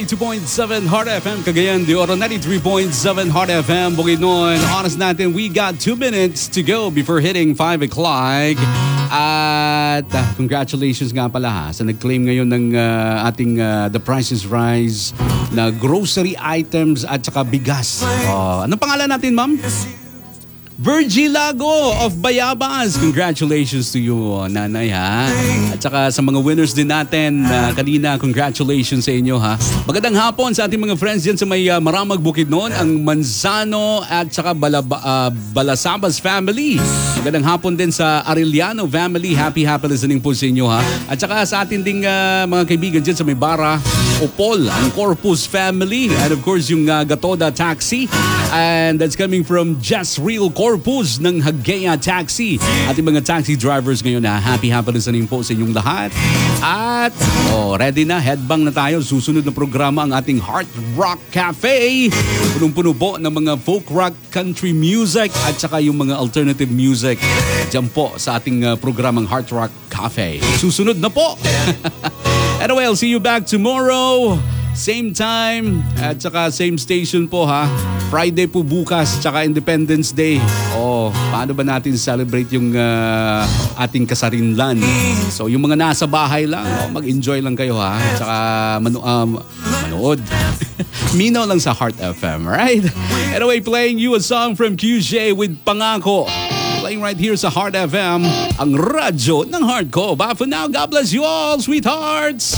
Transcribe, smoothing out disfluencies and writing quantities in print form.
92.7 Heart FM, Cagayan de Oro, 93.7 Heart FM, Bukidnon. Honest natin, we got 2 minutes to go before hitting 5 o'clock. At congratulations nga pala ha, sa nag-claim ngayon ng ating The Price is Rise na grocery items at saka bigas. Anong pangalan natin, ma'am? Virgie Lago of Bayabas. Congratulations to you, nanay ha. At saka sa mga winners din natin kanina, congratulations sa inyo ha. Magandang hapon sa ating mga friends dyan sa may Maramag Bukidnon, ang Manzano at saka Balasabas family. Magandang hapon din sa Arellano family. Happy listening po sa inyo ha. At saka sa ating ding mga kaibigan dyan sa may Bara, Opol, ang Corpus family. And of course yung Gatoda Taxi. And that's coming from Just Real Corpus ng Hagea Taxi. Ating mga taxi drivers ngayon na happy listening po sa inyong lahat. At ready na, headbang na tayo. Susunod na programa ang ating Heart Rock Cafe. Punong-puno po ng mga folk rock, country music at saka yung mga alternative music. Diyan po sa ating programang Heart Rock Cafe. Susunod na po. Anyway, I'll see you back tomorrow. Same time at saka same station po ha. Friday po bukas tsaka Independence Day. Paano ba natin celebrate yung ating kasarinlan? So yung mga nasa bahay lang, mag-enjoy lang kayo ha. Tsaka manood. Minaw lang sa Heart FM, right? Anyway, playing you a song from QJ with Pangako. Playing right here sa Heart FM, ang radyo ng heart ko. But for now, God bless you all, sweethearts!